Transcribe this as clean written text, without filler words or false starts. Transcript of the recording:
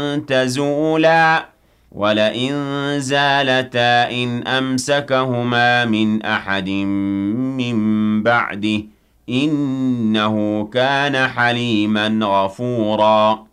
تزولا ولئن زالتا إن أمسكهما من أحد من بعده إنه كان حليما غفورا